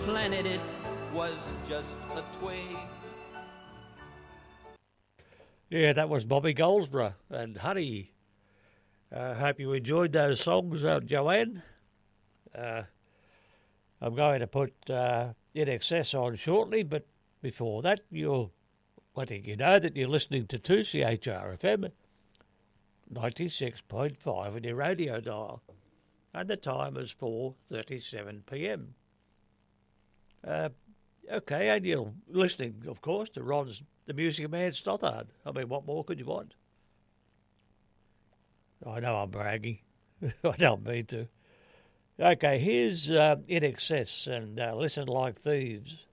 planet, it was just a twig. Yeah, that was Bobby Goldsborough and Honey. Hope you enjoyed those songs, Joanne. I'm going to put In Excess on shortly, but before that, you're letting you know that you're listening to 2CHRFM 96.5 on your radio dial, and the time is 4:37 p.m. Okay, and you're listening, of course, to Ron's The Music Man Stothard. I mean, what more could you want? I know I'm bragging. I don't mean to. Okay, here's In Excess and Listen Like Thieves.